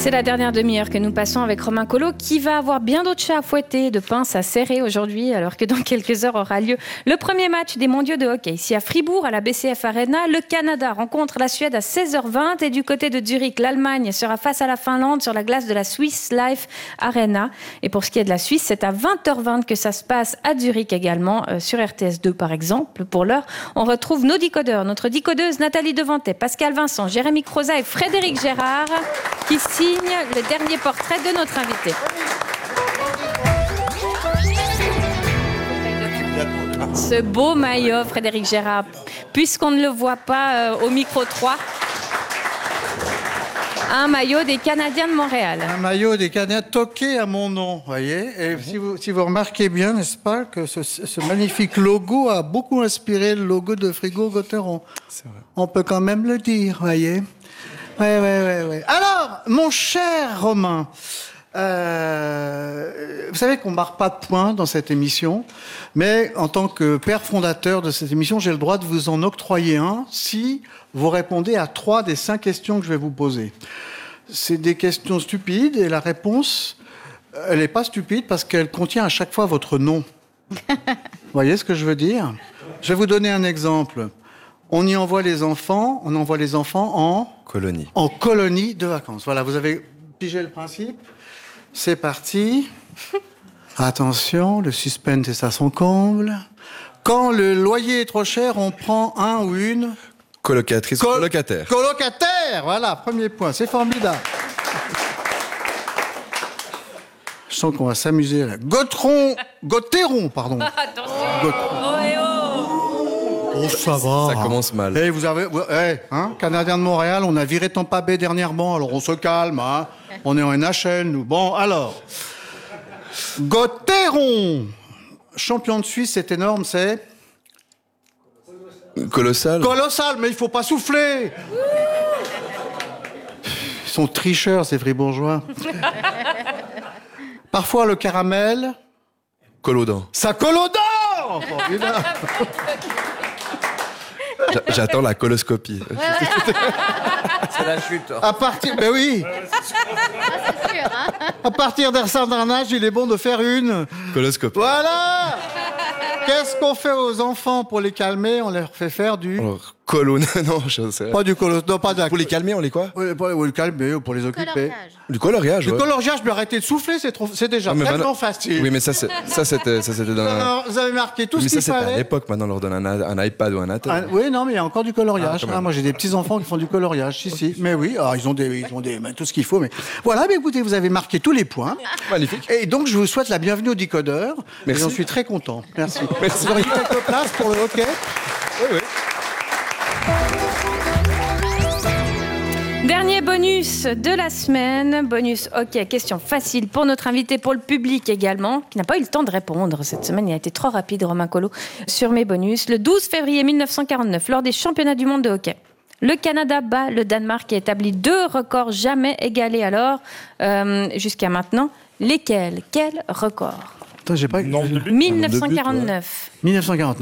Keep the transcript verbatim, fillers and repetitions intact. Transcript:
C'est la dernière demi-heure que nous passons avec Romain Colo qui va avoir bien d'autres chats à fouetter, de pinces à serrer aujourd'hui, alors que dans quelques heures aura lieu le premier match des mondiaux de hockey. Ici à Fribourg, à la B C F Arena, le Canada rencontre la Suède à seize heures vingt et du côté de Zurich, l'Allemagne sera face à la Finlande sur la glace de la Swiss Life Arena. Et pour ce qui est de la Suisse, c'est à vingt heures vingt que ça se passe à Zurich également, euh, sur R T S deux par exemple. Pour l'heure, on retrouve nos décodeurs, notre décodeuse Nathalie Devantet, Pascal Vincent, Jérémy Croza et Frédéric Gérard qui signent le dernier portrait de notre invité. Ce beau maillot, Frédéric Gérard, puisqu'on ne le voit pas euh, au micro trois, un maillot des Canadiens de Montréal. Un maillot des Canadiens toqué à mon nom, vous voyez. Et si vous, si vous remarquez bien, n'est-ce pas, que ce, ce magnifique logo a beaucoup inspiré le logo de Frigo Gotteron. C'est vrai. On peut quand même le dire, vous voyez. Ouais, ouais, ouais, ouais. Alors, mon cher Romain, euh, vous savez qu'on ne marque pas de points dans cette émission, mais en tant que père fondateur de cette émission, j'ai le droit de vous en octroyer un si vous répondez à trois des cinq questions que je vais vous poser. C'est des questions stupides et la réponse, elle n'est pas stupide parce qu'elle contient à chaque fois votre nom. Vous voyez ce que je veux dire ? Je vais vous donner un exemple. On y envoie les enfants, on envoie les enfants en... Colonie. En colonie de vacances. Voilà, vous avez pigé le principe. C'est parti. Attention, le suspense est à son comble. Quand le loyer est trop cher, on prend un ou une... Colocatrice Col- colocataire. Colocataire, voilà, premier point, c'est formidable. Je sens qu'on va s'amuser là. Gotteron, Gotteron, pardon. Attention. Gotteron. Oh et oh. Oh, ça va. Ça commence mal. Eh, vous avez, vous- eh, hein, Canadien de Montréal, on a viré Tampa Bay dernièrement, alors on se calme, hein. On est en N H L, nous. Bon, alors. Gotteron, champion de Suisse, c'est énorme, c'est Colossal. colossal, mais il faut pas souffler. Ils sont tricheurs, ces fribourgeois. Parfois, le caramel, Collodant. ça colle aux dents. Formidable. J'a- J'attends la coloscopie. C'est la chute. À partir, ben oui. C'est sûr, hein. À partir d'un certain âge, il est bon de faire une. Coloscopie. Voilà. Qu'est-ce qu'on fait aux enfants pour les calmer ? On leur fait faire du... Alors, colo... Non, je sais. Pas du colo... Non, pas de la... Pour les calmer, on les quoi Oui, pour les calmer, ou pour les occuper. Coloriage. Du coloriage, Le ouais. coloriage, mais arrêtez de souffler, c'est, trop... c'est déjà Ah, mais tellement maintenant- facile. Oui, mais ça, c'est... ça c'était, ça, c'était dans... Alors, vous avez marqué tout mais ce ça, qu'il c'était à fallait. l'époque. Maintenant, on leur donne un, un iPad ou un iPad. Ah, oui, non, mais il y a encore du coloriage. Ah, quand même. Ah, moi, j'ai des petits-enfants qui font du coloriage, si, si. Mais oui, alors, ils ont, des, ils ont des, ben, tout ce qu'il faut. Mais voilà, mais écoutez, vous avez marqué tous les points. Magnifique. Et donc, je vous souhaite la bienvenue au décodeur. Merci. J'en suis très content. Merci. Merci. Vous auriez quelques places pour le hockey ? Oui, oui. Dernier bonus de la semaine, bonus hockey, question facile pour notre invité, pour le public également, qui n'a pas eu le temps de répondre cette semaine, il a été trop rapide Romain Colo sur mes bonus. Le douze février mille neuf cent quarante-neuf, lors des championnats du monde de hockey, le Canada bat le Danemark qui a établi deux records jamais égalés alors, euh, jusqu'à maintenant. Lesquels ? Quel record ? Attends, j'ai pas... Nombre de buts. mille neuf cent quarante-neuf. mille neuf cent quarante-neuf.